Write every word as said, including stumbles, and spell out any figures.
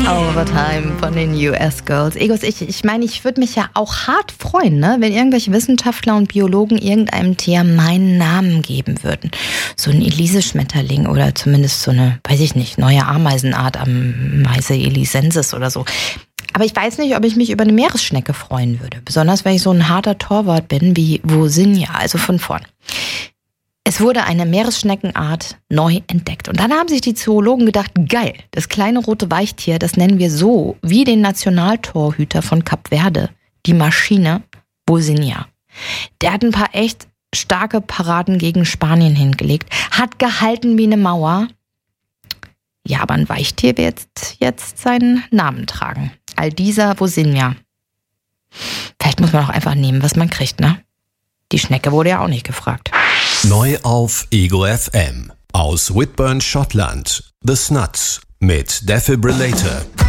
Overtime von den U S Girls. Egos, ich, ich meine, ich würde mich ja auch hart freuen, ne, wenn irgendwelche Wissenschaftler und Biologen irgendeinem Tier meinen Namen geben würden. So ein Elise-Schmetterling oder zumindest so eine, weiß ich nicht, neue Ameisenart am Meise elisensis oder so. Aber ich weiß nicht, ob ich mich über eine Meeresschnecke freuen würde. Besonders, wenn ich so ein harter Torwart bin wie Wosinia, also von vorn. Es wurde eine Meeresschneckenart neu entdeckt. Und dann haben sich die Zoologen gedacht, geil, das kleine rote Weichtier, das nennen wir so wie den Nationaltorhüter von Kap Verde, die Maschine Wosinia. Der hat ein paar echt starke Paraden gegen Spanien hingelegt, hat gehalten wie eine Mauer. Ja, aber ein Weichtier wird jetzt seinen Namen tragen. Aldisa Wosinia. Vielleicht muss man auch einfach nehmen, was man kriegt, ne? Die Schnecke wurde ja auch nicht gefragt. Neu auf Ego F M. Aus Whitburn, Schottland. The Snuts mit Defibrillator.